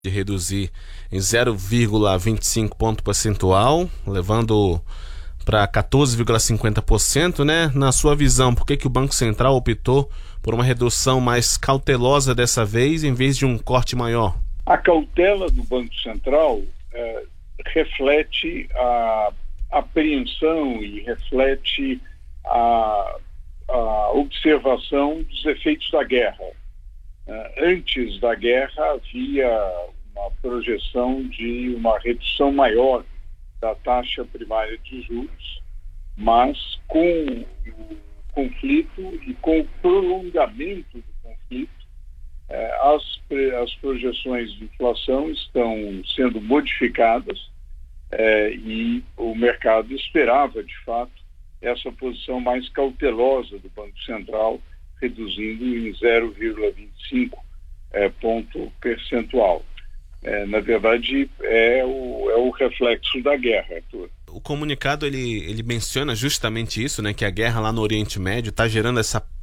de reduzir em 0,25 ponto percentual, levando para 14,50%, né? Na sua visão, por que o Banco Central optou por uma redução mais cautelosa dessa vez, em vez de um corte maior? A cautela do Banco Central reflete a apreensão e reflete a observação dos efeitos da guerra. Antes da guerra havia uma projeção de uma redução maior da taxa primária de juros, mas com o conflito e com o prolongamento do conflito, as projeções de inflação estão sendo modificadas e o mercado esperava, de fato, essa posição mais cautelosa do Banco Central, reduzindo em 0,25 ponto percentual. Na verdade, é o reflexo da guerra, Arthur. O comunicado ele menciona justamente isso, né, que a guerra lá no Oriente Médio está gerando essa